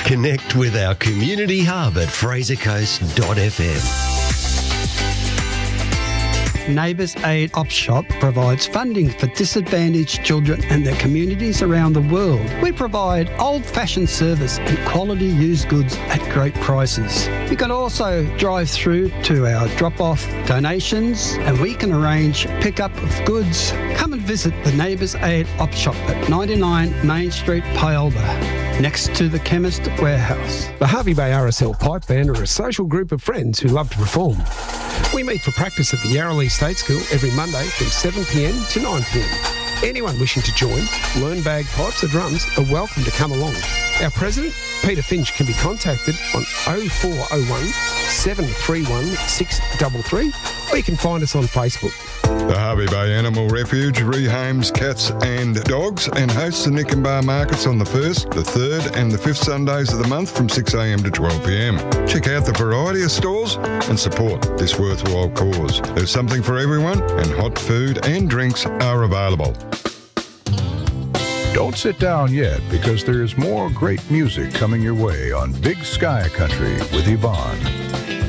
Connect with our community hub at frasercoast.fm. Neighbours Aid Op Shop provides funding for disadvantaged children and their communities around the world. We provide old-fashioned service and quality used goods at great prices. You can also drive through to our drop-off donations and we can arrange pickup of goods. Come and visit the Neighbours Aid Op Shop at 99 Main Street, Pyalba, next to the Chemist Warehouse. The Harvey Bay RSL Pipe Band are a social group of friends who love to perform. We meet for practice at the Yarrowlee State School every Monday from 7pm to 9pm. Anyone wishing to join, learn bagpipes or drums are welcome to come along. Our president, Peter Finch, can be contacted on 0401 731 633 or you can find us on Facebook. The Harvey Bay Animal Refuge rehomes cats and dogs and hosts the Nikenbar markets on the 1st, the 3rd and the 5th Sundays of the month from 6am to 12pm. Check out the variety of stores and support this worthwhile cause. There's something for everyone and hot food and drinks are available. Don't sit down yet because there is more great music coming your way on Big Sky Country with Yvonne.